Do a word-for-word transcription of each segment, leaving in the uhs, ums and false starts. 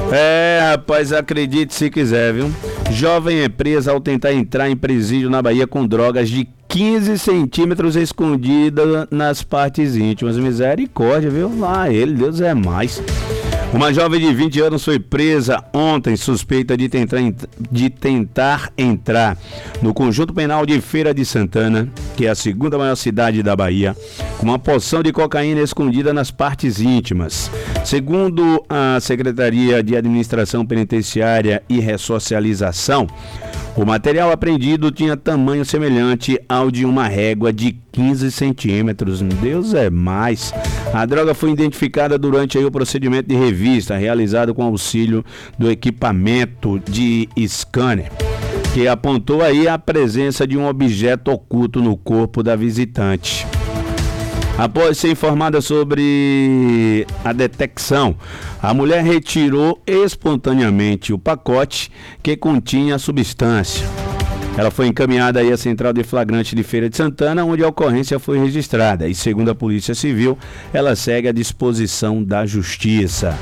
É, rapaz, acredite se quiser, viu? Jovem é presa ao tentar entrar em presídio na Bahia com drogas de quinze centímetros escondidas nas partes íntimas. Misericórdia, viu? Lá ele, Deus é mais. Uma jovem de vinte anos foi presa ontem, suspeita de tentar, de tentar entrar no conjunto penal de Feira de Santana, que é a segunda maior cidade da Bahia, com uma porção de cocaína escondida nas partes íntimas. Segundo a Secretaria de Administração Penitenciária e Ressocialização, o material apreendido tinha tamanho semelhante ao de uma régua de quinze centímetros. Deus é mais. A droga foi identificada durante aí o procedimento de revista realizado com auxílio do equipamento de scanner, que apontou aí a presença de um objeto oculto no corpo da visitante. Após ser informada sobre a detecção, a mulher retirou espontaneamente o pacote que continha a substância. Ela foi encaminhada aí à Central de Flagrante de Feira de Santana, onde a ocorrência foi registrada. E segundo a Polícia Civil, ela segue à disposição da Justiça.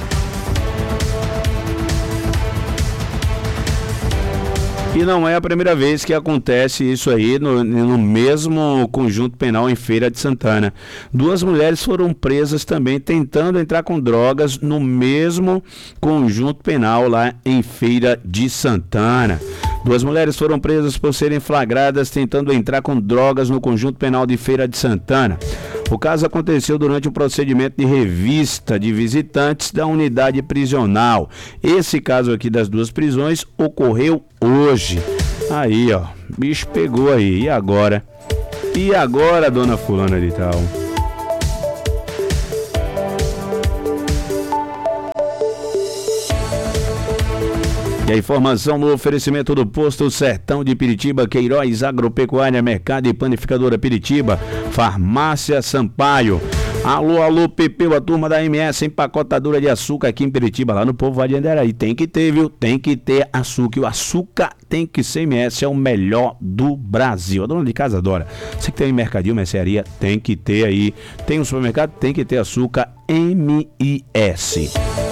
E não é a primeira vez que acontece isso aí no, no mesmo conjunto penal em Feira de Santana. Duas mulheres foram presas também tentando entrar com drogas no mesmo conjunto penal lá em Feira de Santana. Duas mulheres foram presas por serem flagradas tentando entrar com drogas no conjunto penal de Feira de Santana. O caso aconteceu durante o procedimento de revista de visitantes da unidade prisional. Esse caso aqui das duas prisões ocorreu hoje. Aí, ó, bicho pegou aí. E agora? E agora, dona fulana de tal? E a informação no oferecimento do Posto Sertão de Piritiba, Queiroz Agropecuária, Mercado e Panificadora Piritiba, Farmácia Sampaio. Alô, alô, Pepeu, a turma da M S, empacotadora de açúcar aqui em Piritiba, lá no Povo Vai de Andaraí. Tem que ter, viu? Tem que ter açúcar. E o açúcar tem que ser M S, é o melhor do Brasil. A dona de casa adora. Você que tem mercadinho, mercearia, tem que ter aí. Tem um supermercado, tem que ter açúcar M I S.